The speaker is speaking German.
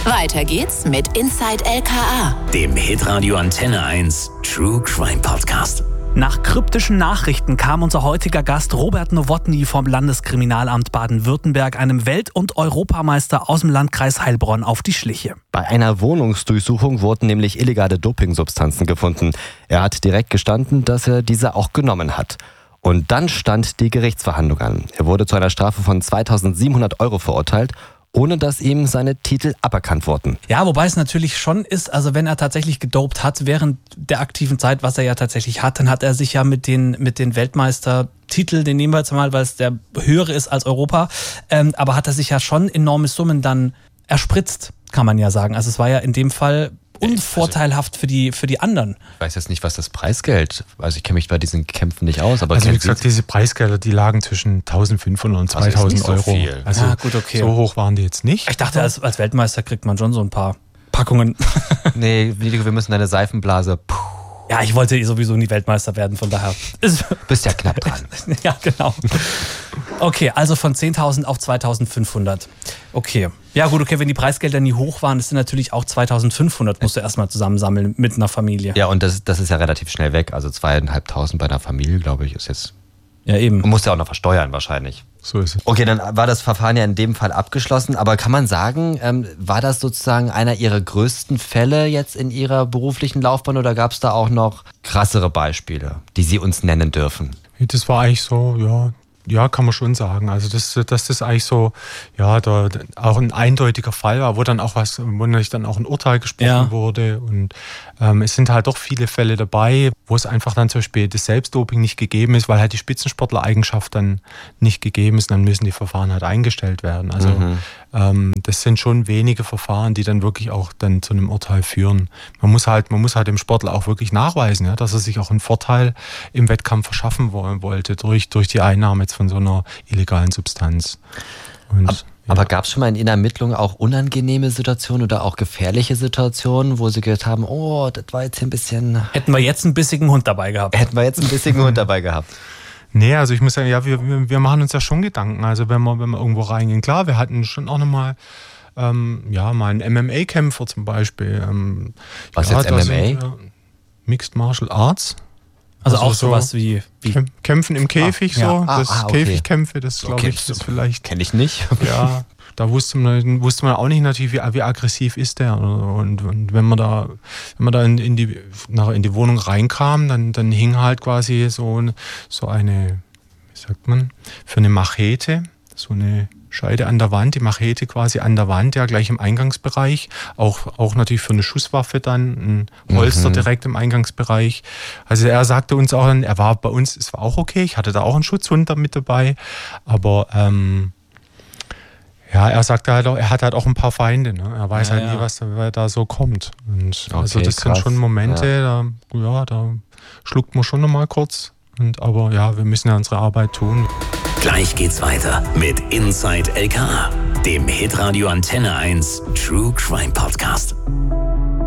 Weiter geht's mit Inside LKA, dem Hitradio Antenne 1 True Crime Podcast. Nach kryptischen Nachrichten kam unser heutiger Gast Robert Nowotny vom Landeskriminalamt Baden-Württemberg einem Welt- und Europameister aus dem Landkreis Heilbronn auf die Schliche. Bei einer Wohnungsdurchsuchung wurden nämlich illegale Dopingsubstanzen gefunden. Er hat direkt gestanden, dass er diese auch genommen hat. Und dann stand die Gerichtsverhandlung an. Er wurde zu einer Strafe von 2.700 € verurteilt, ohne dass ihm seine Titel aberkannt wurden. Ja, wobei es natürlich schon ist, also wenn er tatsächlich gedopt hat während der aktiven Zeit, was er ja tatsächlich hat, dann hat er sich ja mit den Weltmeistertitel, den nehmen wir jetzt mal, weil es der höhere ist als Europa, aber hat er sich ja schon enorme Summen dann erspritzt, kann man ja sagen. Also es war ja in dem Fall unvorteilhaft für die anderen. Ich weiß jetzt nicht, was das Preisgeld, also ich kenne mich bei diesen Kämpfen nicht aus. Aber also wie gesagt, diese Preisgelder, die lagen zwischen 1.500 und 2.000 €. So viel. Also ja, gut, okay. So hoch waren die jetzt nicht. Ich dachte, als Weltmeister kriegt man schon so ein paar Packungen. Nee, wir müssen deine Seifenblase. Ja, ich wollte sowieso nie Weltmeister werden, von daher. Bist ja knapp dran. Ja, genau. Okay, also von 10.000 auf 2.500. Okay. Ja gut, okay, wenn die Preisgelder nie hoch waren, ist natürlich auch 2.500, musst du erstmal zusammensammeln mit einer Familie. Ja, und das ist ja relativ schnell weg. Also 2.500 bei einer Familie, glaube ich, ist jetzt... Ja, eben. Man muss ja auch noch versteuern wahrscheinlich. So ist es. Okay, dann war das Verfahren ja in dem Fall abgeschlossen. Aber kann man sagen, war das sozusagen einer Ihrer größten Fälle jetzt in Ihrer beruflichen Laufbahn oder gab es da auch noch krassere Beispiele, die Sie uns nennen dürfen? Das war eigentlich so, ja, kann man schon sagen. Also das eigentlich so, ja, da auch ein eindeutiger Fall war, wo natürlich dann auch ein Urteil gesprochen wurde. Und es sind halt doch viele Fälle dabei, wo es einfach dann zum Beispiel das Selbstdoping nicht gegeben ist, weil halt die Spitzensportler-Eigenschaft dann nicht gegeben ist. Dann müssen die Verfahren halt eingestellt werden. Also das sind schon wenige Verfahren, die dann wirklich auch dann zu einem Urteil führen. Man muss halt dem Sportler auch wirklich nachweisen, ja, dass er sich auch einen Vorteil im Wettkampf verschaffen wollte durch die Einnahme jetzt von so einer illegalen Substanz. Aber gab es schon mal in Ihren Ermittlungen auch unangenehme Situationen oder auch gefährliche Situationen, wo Sie gedacht haben, oh, das war jetzt hier ein bisschen... Hätten wir jetzt einen bissigen Hund dabei gehabt. Nee, also ich muss sagen, ja, wir machen uns ja schon Gedanken. Also wenn wir irgendwo reingehen, klar, wir hatten schon auch nochmal mal einen MMA-Kämpfer zum Beispiel. Was jetzt MMA? Mixed Martial Arts. Also auch sowas wie Kämpfen im Käfig, okay. Käfigkämpfe, das glaube ich, das vielleicht... Kenne ich nicht. Ja, da wusste man auch nicht natürlich, wie aggressiv ist der. Und wenn man da in die Wohnung reinkam, dann hing halt quasi so eine, wie sagt man, für eine Machete, so eine Scheide an der Wand, die Machete quasi an der Wand, ja, gleich im Eingangsbereich. Auch natürlich für eine Schusswaffe dann, ein Holster direkt im Eingangsbereich. Also er sagte uns auch dann, er war bei uns, es war auch okay, ich hatte da auch einen Schutzhund da mit dabei, aber er sagte halt auch, er hat halt auch ein paar Feinde, ne? Er weiß nie, was da so kommt. Und also das sind schon Momente, da schluckt man schon nochmal kurz. Aber ja, wir müssen ja unsere Arbeit tun. Gleich geht's weiter mit Inside LKA, dem Hitradio Antenne 1 True Crime Podcast.